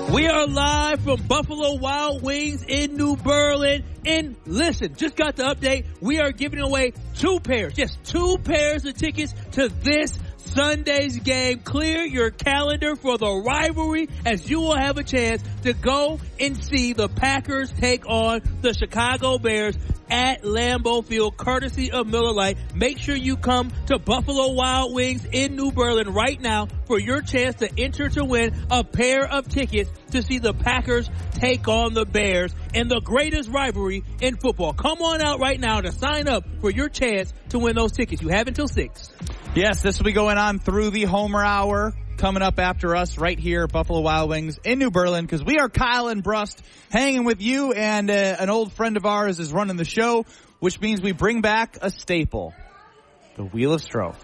We are live from Buffalo Wild Wings in New Berlin. And listen, just got the update. We are giving away 2 pairs of tickets to this Sunday's game. Clear your calendar for the rivalry, as you will have a chance to go and see the Packers take on the Chicago Bears at Lambeau Field, courtesy of Miller Lite. Make sure you come to Buffalo Wild Wings in New Berlin right now for your chance to enter to win a pair of tickets to see the Packers take on the Bears in the greatest rivalry in football. Come on out right now to sign up for your chance to win those tickets. You have until 6. Yes, this will be going on through the Homer Hour. Coming up after us right here at Buffalo Wild Wings in New Berlin, because we are Kyle and Brust hanging with you, and an old friend of ours is running the show, which means we bring back a staple, the Wheel of Strofe.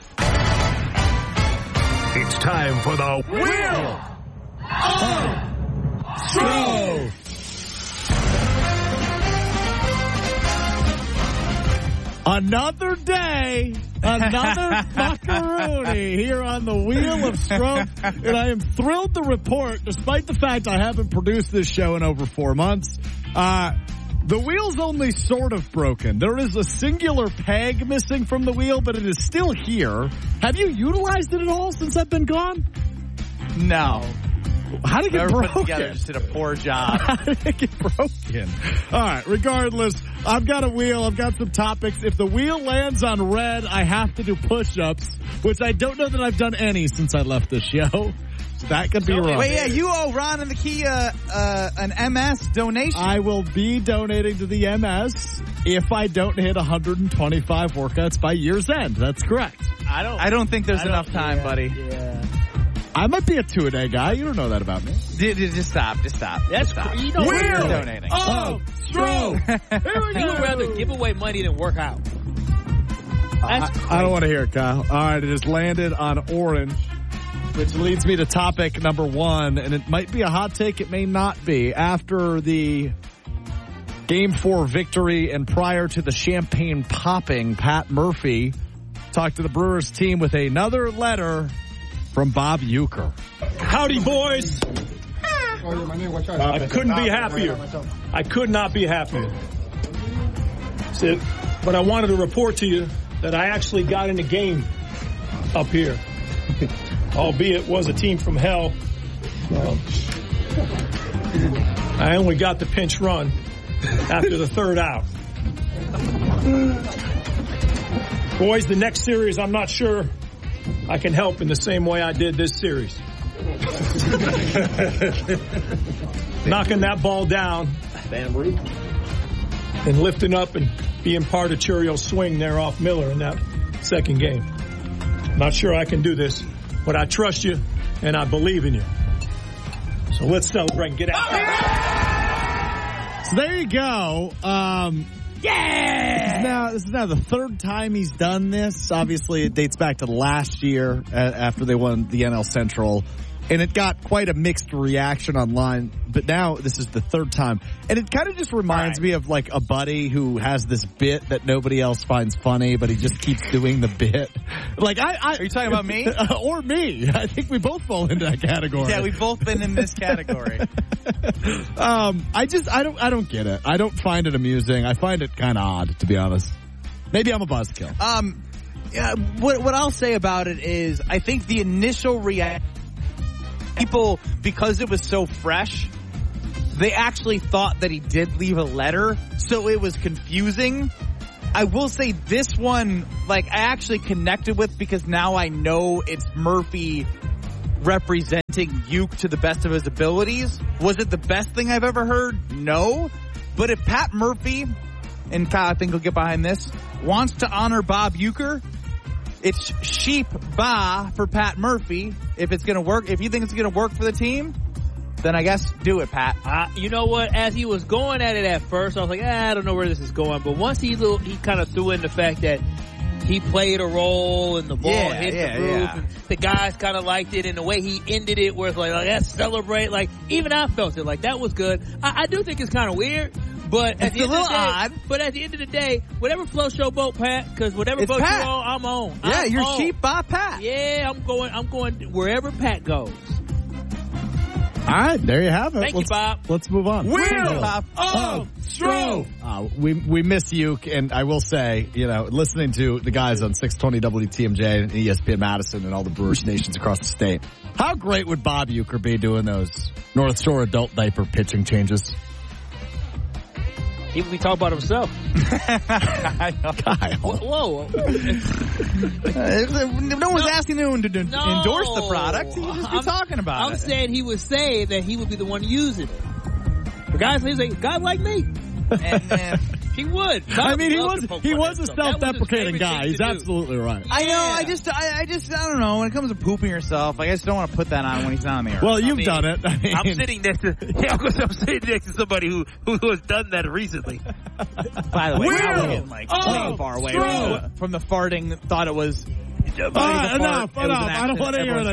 It's time for the Wheel of Strofe. Another day, another macaroni here on the Wheel of Strofe, and I am thrilled to report, despite the fact I haven't produced this show in over 4 months, the wheel's only sort of broken. There is a singular peg missing from the wheel, but it is still here. Have you utilized it at all since I've been gone? No. How did it get broken? Together just did a poor job. How did it get broken? All right, regardless, I've got a wheel. I've got some topics. If the wheel lands on red, I have to do push-ups, which I don't know that I've done any since I left the show. So that could be wrong. Wait, yeah, you owe Ron and the Key an MS donation. I will be donating to the MS if I don't hit 125 workouts by year's end. That's correct. I don't think there's enough time, buddy. Yeah. I might be a 2-a-day guy. You don't know that about me. Just stop. That's cool. You know Wheel what? donating. Oh, Strofe. Here we You go. would rather give away money than work out. That's I don't want to hear it, Kyle. All right, it has landed on orange, which leads me to topic number 1, and it might be a hot take. It may not be. After the Game 4 victory and prior to the champagne popping, Pat Murphy talked to the Brewers team with another letter from Bob Uecker. Howdy, boys. I couldn't be happier. I could not be happier. But I wanted to report to you that I actually got in the game up here. Albeit it was a team from hell. I only got the pinch run after the 3rd out. Boys, the next series, I'm not sure I can help in the same way I did this series. Knocking that ball down and lifting up and being part of Churio's swing there off Miller in that second game. Not sure I can do this, but I trust you and I believe in you. So let's celebrate and get out there. So there you go. Yeah! This is now the 3rd time he's done this. Obviously, it dates back to last year after they won the NL Central. And it got quite a mixed reaction online. But now this is the 3rd time. And it kind of just reminds me of like a buddy who has this bit that nobody else finds funny, but he just keeps doing the bit. Like Are you talking about me? Or me. I think we both fall into that category. Yeah, we've both been in this category. I don't get it. I don't find it amusing. I find it kind of odd, to be honest. Maybe I'm a buzzkill. Yeah, what I'll say about it is I think the initial reaction, people, because it was so fresh, they actually thought that he did leave a letter, so it was confusing. I will say this one, like, I actually connected with because now I know it's Murphy representing Uke to the best of his abilities. Was it the best thing I've ever heard? No. But if Pat Murphy, and Kyle, I think he'll get behind this, wants to honor Bob Uecker, it's sheep ba for Pat Murphy. If it's going to work, if you think it's going to work for the team, then I guess do it, Pat. You know what? As he was going at it at first, I was like, I don't know where this is going. But once he kind of threw in the fact that he played a role and the ball hit the roof, and the guys kind of liked it, and the way he ended it, where it's like let's celebrate. Like, even I felt it. Like, that was good. I do think it's kind of weird. But at the end of the day, odd. But at the end of the day, whatever floats your boat, Pat, because whatever boat Pat. you're on, I'm on. Yeah, you're on. sheep by Pat. Yeah, I'm going wherever Pat goes. All right, there you have it. Thank you, Bob. Let's move on. Wheel of Strove. We miss you, and I will say, listening to the guys on 620 WTMJ and ESPN Madison and all the Brewer stations across the state, how great would Bob Uecker be doing those North Shore adult diaper pitching changes? He would be talking about himself. Kyle. Whoa. No one's asking him to endorse the product. He was just talking about it. I'm saying he would say that he would be the one using it. For guys like me. And he would. I mean, he was a self-deprecating guy. He's absolutely right. I know. I just don't know. When it comes to pooping yourself, I just don't want to put that on when he's not on the air. Well, you've done it. I'm sitting next to somebody who has done that recently. By the way, Wheel way far away from the farting. Thought it was. Enough. I don't want to hear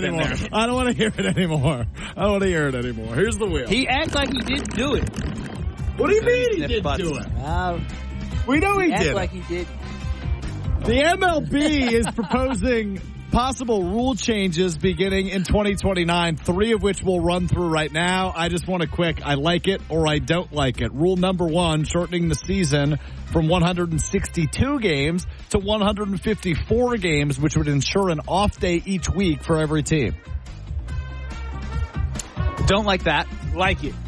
it anymore. Here's the wheel. He acts like he didn't do it. What do you mean he didn't do it? We know he did. Like he did. The MLB is proposing possible rule changes beginning in 2029, 3 of which we'll run through right now. I just want a quick, I like it or I don't like it. Rule number 1, shortening the season from 162 games to 154 games, which would ensure an off day each week for every team. Don't like that. Like it.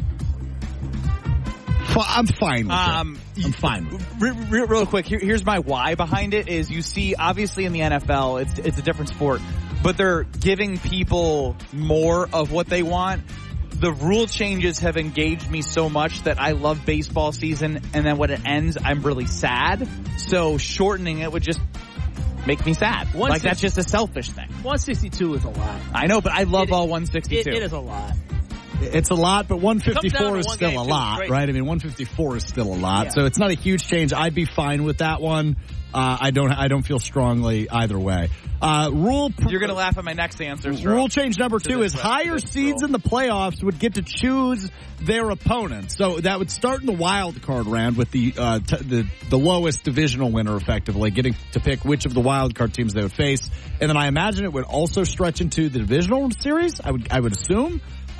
I'm fine with it. I'm fine with it. Real quick, here's my why behind it is you see, obviously in the NFL, it's a different sport, but they're giving people more of what they want. The rule changes have engaged me so much that I love baseball season, and then when it ends, I'm really sad. So shortening it would just make me sad. Like, that's just a selfish thing. 162 is a lot. I know, but I love all 162. It is a lot. It's a lot, but 154 is still a lot, right? I mean, 154 is still a lot, so it's not a huge change. I'd be fine with that one. I don't feel strongly either way. You're going to laugh at my next answer. Rule change number 2 is higher seeds in the playoffs would get to choose their opponents. So that would start in the wild card round with the lowest divisional winner effectively getting to pick which of the wild card teams they would face, and then I imagine it would also stretch into the divisional series. I would assume.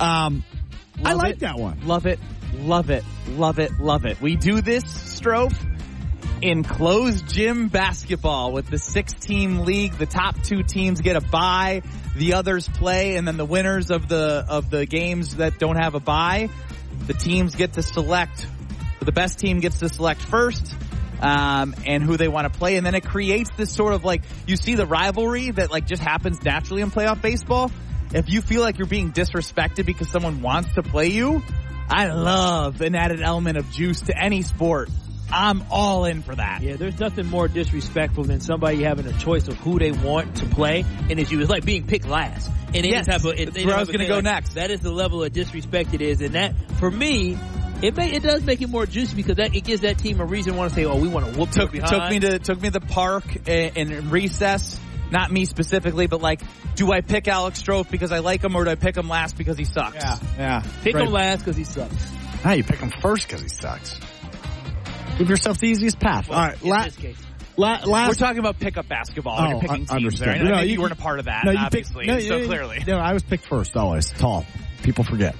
I like that one. Love it. Love it. Love it. Love it. We do this, Strofe, in closed gym basketball with the 6-team league. The top 2 teams get a bye. The others play, and then the winners of the games that don't have a bye, the teams get to select. The best team gets to select first. And who they want to play. And then it creates this sort of you see the rivalry that just happens naturally in playoff baseball. If you feel like you're being disrespected because someone wants to play you, I love an added element of juice to any sport. I'm all in for that. Yeah, there's nothing more disrespectful than somebody having a choice of who they want to play, and it's like being picked last. And yes, that's where I was going to go next. That is the level of disrespect it is, and that, for me, it does make it more juicy because it gives that team a reason to want to say, we want to whoop them behind. Took me to the park in recess. Not me specifically, but do I pick Alex Strofe because I like him, or do I pick him last because he sucks? Yeah. Pick him last because he sucks. No, you pick him first because he sucks. Give yourself the easiest path. Well, all right, this case. We're talking about pickup basketball. You're picking teams there. I know you weren't a part of that, obviously. Clearly. No, I was picked first always. Tall. People forget.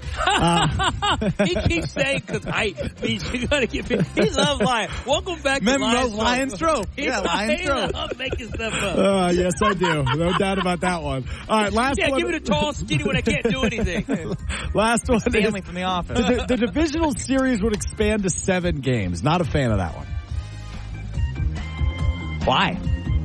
He keeps saying because height means you're going to get picked. He loves lying. Welcome back to Lion Strofe. Lion Strofe. Love making stuff up. Yes, I do. No doubt about that one. All right, last one. Yeah, give me the tall, skinny when I can't do anything. Last one. Stanley from The Office. The divisional series would expand to 7 games. Not a fan of that one. Why?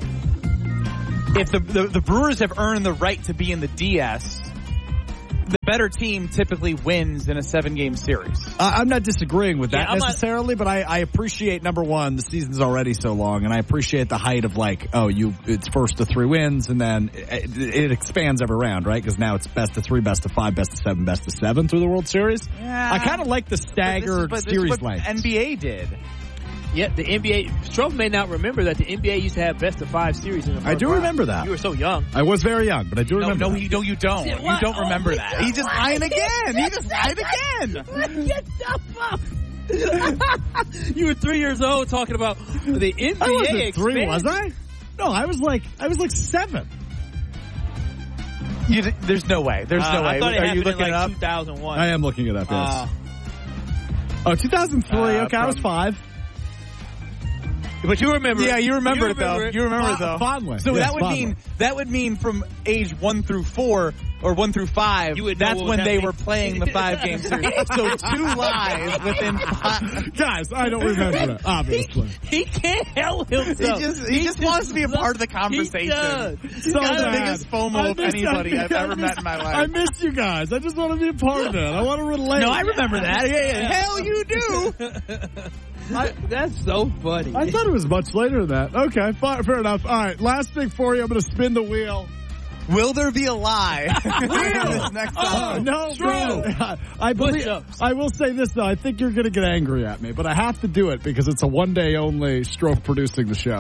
If the Brewers have earned the right to be in the DS, the better team typically wins in a 7-game series. I'm not disagreeing with that necessarily, but I appreciate, number one, the season's already so long, and I appreciate the height of it's first to 3 wins, and then it expands every round, right? Because now it's best of 3, best of 5, best of 7, best of 7 through the World Series. Yeah. I kind of like the staggered series length. NBA did. Yeah, the NBA. Strofe may not remember that the NBA used to have best of 5 series in the first I do round. remember that. You were so young. I was very young, but I do remember. No, you don't. You don't remember that. He just lied again. He just lied again. Get the fuck. You were 3 years old talking about the NBA. I wasn't 3, was I? No, I was like 7. There's no way. There's no way. I thought it Are you happened looking in it up? 2001. I am looking it up, yes. 2003. Okay, I was 5. But you remember Yeah, you remember it, though. it. You remember it, though. Fondly. So Yes, that would mean from age 1 through 4 or 1 through 5, You would know that's what was when they happening. were playing the 5-game series. So 2 lies within 5. Guys, I don't remember that, obviously. He can't help himself. He just wants to be a part of the conversation. He does. He's got the bad. biggest FOMO of anybody I've ever met in my life. I miss you guys. I just want to be a part of it. I want to relate. No, I remember that. Yeah. Hell, you do. That's so funny. I thought it was much later than that. Okay, fair enough. All right, last thing for you. I'm going to spin the wheel. Will there be a lie? This next time. No, true. I believe. Push-ups. I will say this though. I think you're going to get angry at me, but I have to do it because it's a one-day only stroke producing the show.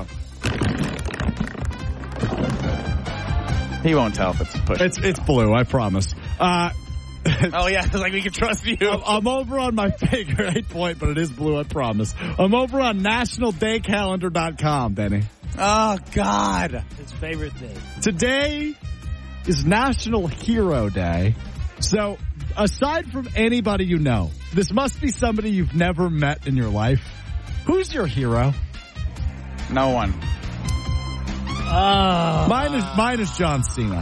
He won't tell if it's push. It's blue. I promise. Oh yeah, like we can trust you. I'm over on my figure 8 point, but it is blue. I promise. I'm over on nationaldaycalendar.com, Benny. Oh God. His favorite thing. Today is National Hero Day. So, aside from anybody you know, this must be somebody you've never met in your life. Who's your hero? No one. Mine is John Cena.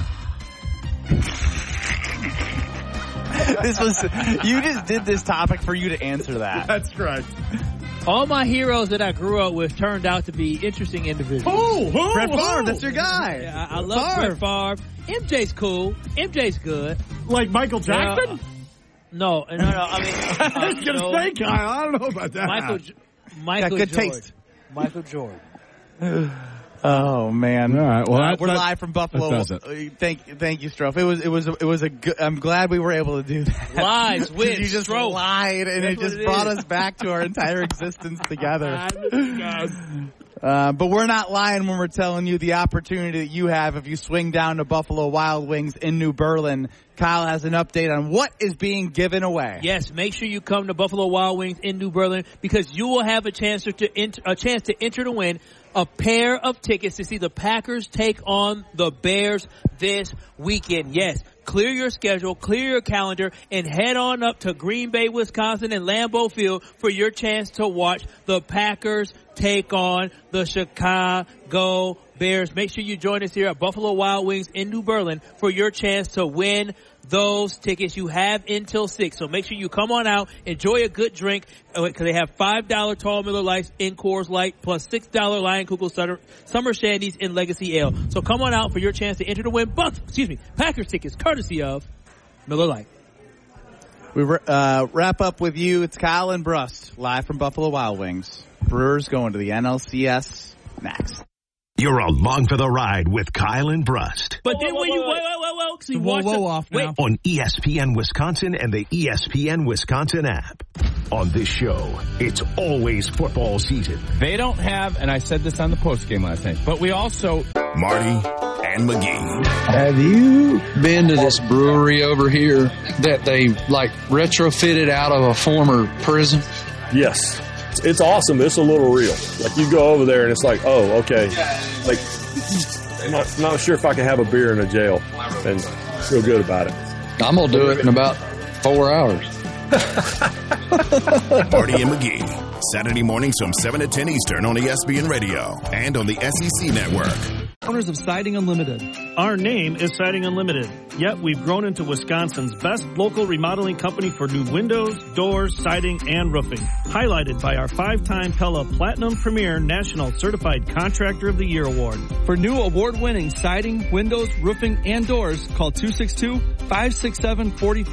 You just did this topic for you to answer that. That's correct. All my heroes that I grew up with turned out to be interesting individuals. Brett Favre, that's your guy. Yeah, I love Brett Favre. MJ's cool. MJ's good. Like Michael Jackson? No. I mean, I was going to say, Kyle, I don't know about that. Michael good Jordan. taste. Michael Jordan. Oh man! All right, well, we're live from Buffalo. Thank you, Strofe. It was a good. I'm glad we were able to do that. Lies with you just Strofe. lied, and it just brought us back to our entire existence together. But we're not lying when we're telling you the opportunity that you have if you swing down to Buffalo Wild Wings in New Berlin. Kyle has an update on what is being given away. Yes, make sure you come to Buffalo Wild Wings in New Berlin because you will have a chance to enter to win a pair of tickets to see the Packers take on the Bears this weekend. Yes, clear your schedule, clear your calendar, and head on up to Green Bay, Wisconsin and Lambeau Field for your chance to watch the Packers take on the Chicago Bears. Make sure you join us here at Buffalo Wild Wings in New Berlin for your chance to win those tickets. You have until 6, so make sure you come on out, enjoy a good drink, because they have $5 Tall Miller Lights in Coors Light, plus $6 Lion Kugel Summer Shandies in Legacy Ale. So come on out for your chance to enter to win Packers tickets, courtesy of Miller Lite. We wrap up with you. It's Kyle and Brust, live from Buffalo Wild Wings. Brewers going to the NLCS next. You're along for the ride with Kyle and Brust. But then when you off now. On ESPN Wisconsin and the ESPN Wisconsin app. On this show, it's always football season. They don't have, and I said this on the postgame last night, but we also... Marty and McGee. Have you been to this brewery over here that they like retrofitted out of a former prison? Yes. It's awesome. It's a little real. Like you go over there and it's like, oh, okay. Like, I'm not sure if I can have a beer in a jail and feel good about it. I'm going to do it in about 4 hours. Marty and McGee. Saturday mornings from 7 to 10 Eastern on ESPN Radio and on the SEC Network. Owners of Siding Unlimited. Our name is Siding Unlimited, yet we've grown into Wisconsin's best local remodeling company for new windows, doors, siding, and roofing. Highlighted by our 5-time Pella Platinum Premier National Certified Contractor of the Year Award. For new award-winning siding, windows, roofing, and doors, call 262-567-45.